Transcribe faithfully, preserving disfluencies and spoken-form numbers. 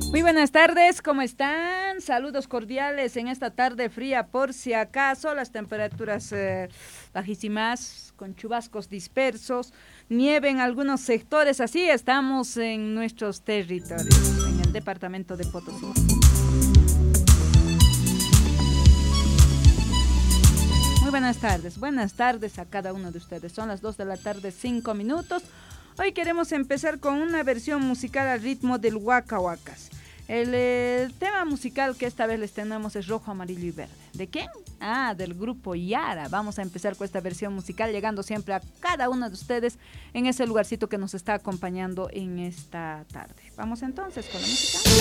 Muy buenas tardes, ¿cómo están? Saludos cordiales en esta tarde fría, por si acaso, las temperaturas eh, bajísimas, con chubascos dispersos, nieve en algunos sectores, así estamos en nuestros territorios, en el departamento de Potosí. Muy buenas tardes, buenas tardes a cada uno de ustedes, son las dos de la tarde, cinco minutos. Hoy queremos empezar con una versión musical al ritmo del Waka Wakas. El, el tema musical que esta vez les tenemos es rojo, amarillo y verde. ¿De quién? Ah, del grupo Yara. Vamos a empezar con esta versión musical, llegando siempre a cada uno de ustedes en ese lugarcito que nos está acompañando en esta tarde. Vamos entonces con la música.